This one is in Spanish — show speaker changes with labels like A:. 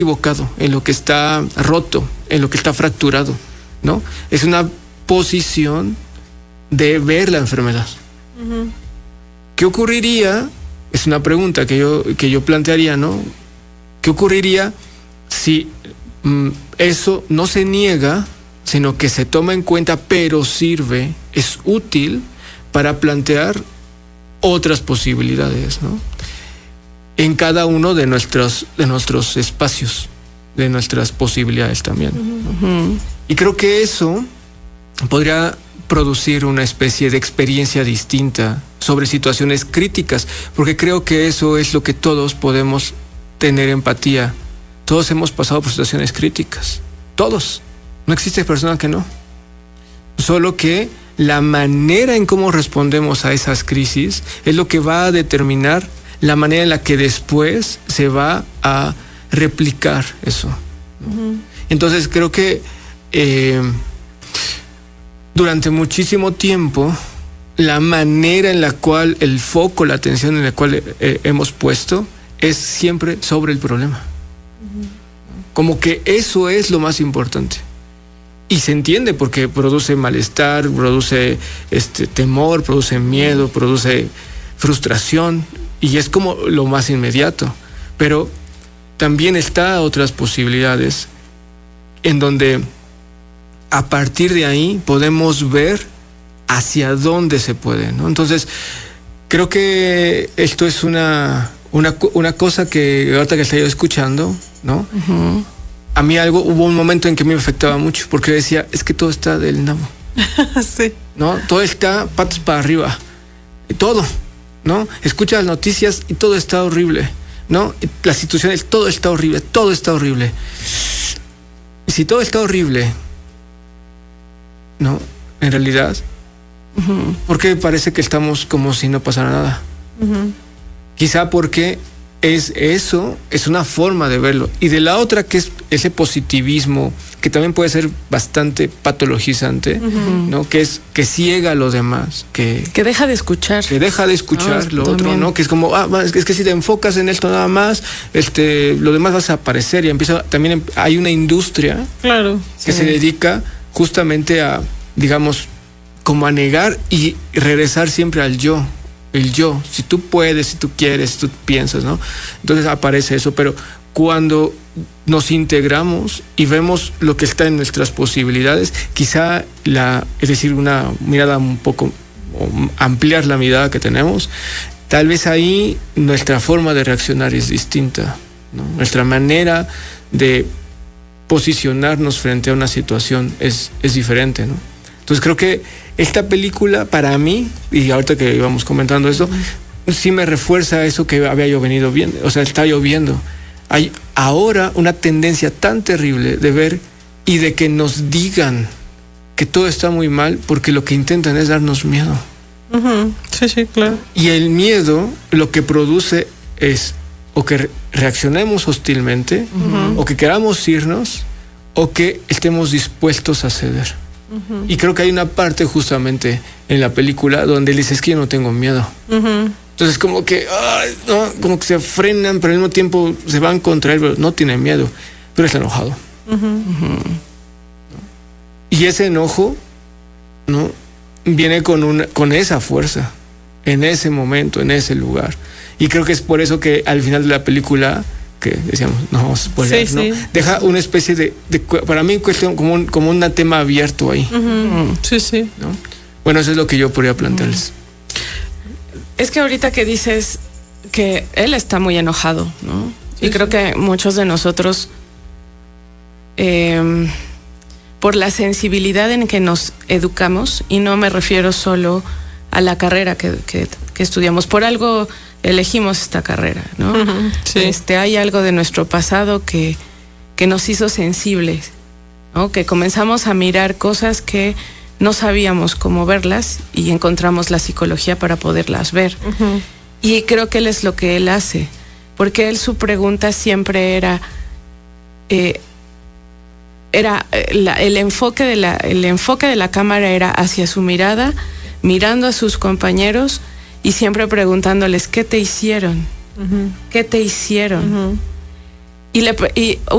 A: equivocado, en lo que está roto, en lo que está fracturado, ¿no? Es una posición de ver la enfermedad. Uh-huh. ¿Qué ocurriría? Es una pregunta que yo plantearía, ¿no? ¿Qué ocurriría si eso no se niega, sino que se toma en cuenta, pero sirve, es útil para plantear otras posibilidades, ¿no? En cada uno de nuestros espacios, de nuestras posibilidades también, ¿no? Uh-huh. Y creo que eso podría producir una especie de experiencia distinta sobre situaciones críticas, porque creo que eso es lo que todos podemos tener empatía. Todos hemos pasado por situaciones críticas, todos. No existe persona que no. Solo que la manera en cómo respondemos a esas crisis es lo que va a determinar la manera en la que después se va a replicar eso, ¿no? Uh-huh. Entonces creo que durante muchísimo tiempo la manera en la cual el foco, la atención en la cual hemos puesto es siempre sobre el problema. Uh-huh. Como que eso es lo más importante. Y se entiende porque produce malestar, produce temor, produce miedo, produce frustración, y es como lo más inmediato. Pero también está otras posibilidades en donde a partir de ahí podemos ver hacia dónde se puede, ¿no? Entonces, creo que esto es una cosa que ahorita que estoy escuchando, ¿no? Uh-huh. A mí hubo un momento en que me afectaba mucho, porque decía, es que todo está del nabo. Sí. ¿No? Todo está patas para arriba. Todo, ¿no? Escucha las noticias y todo está horrible, ¿no? Las situaciones, todo está horrible, todo está horrible. Y si todo está horrible, ¿no? En realidad, uh-huh, ¿por qué parece que estamos como si no pasara nada? Uh-huh. Quizá porque es una forma de verlo. Y de la otra, que es ese positivismo, que también puede ser bastante patologizante, uh-huh, ¿no? Que ciega a lo demás. Que deja de escuchar. Que deja de escuchar lo otro, ¿no? Que es como, es que si te enfocas en esto nada más, lo demás va a desaparecer. Y también hay una industria, claro, que se dedica justamente a, digamos, como a negar y regresar siempre al yo. El yo, si tú puedes, si tú quieres, si tú piensas, ¿no? Entonces aparece eso, pero cuando nos integramos y vemos lo que está en nuestras posibilidades, quizá es decir, una mirada un poco, ampliar la mirada que tenemos, tal vez ahí nuestra forma de reaccionar es distinta, ¿no? Nuestra manera de posicionarnos frente a una situación es diferente, ¿no? Entonces creo que esta película, para mí, y ahorita que íbamos comentando esto, sí me refuerza eso que había yo venido viendo. O sea, está lloviendo. Hay ahora una tendencia tan terrible de ver y de que nos digan que todo está muy mal, porque lo que intentan es darnos miedo. Uh-huh. Sí, sí, claro. Y el miedo lo que produce es o que reaccionemos hostilmente, uh-huh, o que queramos irnos, o que estemos dispuestos a ceder. Uh-huh. Y creo que hay una parte justamente en la película donde él dice, es que yo no tengo miedo. Uh-huh. Entonces como que no, como que se frenan, pero al mismo tiempo se van contra él, pero no tiene miedo, pero está enojado. Uh-huh. Uh-huh. Y ese enojo, ¿no? Viene con esa fuerza en ese momento, en ese lugar. Y creo que es por eso que al final de la película, que decíamos, no vamos a spoiler, sí, ¿no? Sí. Deja una especie de para mí cuestión como un tema abierto ahí. Uh-huh. Sí, sí. ¿No? Bueno, eso es lo que yo podría plantearles.
B: Uh-huh. Es que ahorita que dices que él está muy enojado, ¿no? Sí, y creo que muchos de nosotros, por la sensibilidad en que nos educamos, y no me refiero solo a la carrera que estudiamos, por algo elegimos esta carrera, ¿no? Uh-huh, sí. Hay algo de nuestro pasado que nos hizo sensibles, ¿no? Que comenzamos a mirar cosas que no sabíamos cómo verlas y encontramos la psicología para poderlas ver. Uh-huh. Y creo que él es lo que él hace, porque su pregunta siempre era el enfoque de la cámara era hacia su mirada, mirando a sus compañeros y siempre preguntándoles, ¿qué te hicieron? Uh-huh. ¿Qué te hicieron? Uh-huh. Y